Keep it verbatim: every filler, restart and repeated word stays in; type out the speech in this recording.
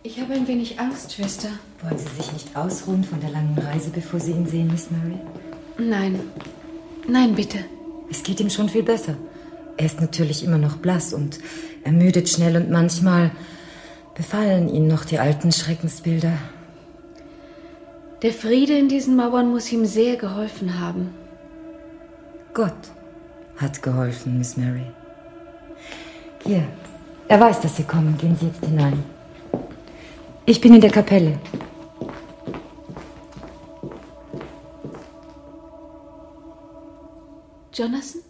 Ich habe ein wenig Angst, Schwester. Wollen Sie sich nicht ausruhen von der langen Reise, bevor Sie ihn sehen, Miss Mary? Nein. Nein, bitte. Es geht ihm schon viel besser. Er ist natürlich immer noch blass und ermüdet schnell und manchmal befallen ihn noch die alten Schreckensbilder. Der Friede in diesen Mauern muss ihm sehr geholfen haben. Gott hat geholfen, Miss Mary. Hier, er weiß, dass Sie kommen. Gehen Sie jetzt hinein. Ich bin in der Kapelle. Jonathan?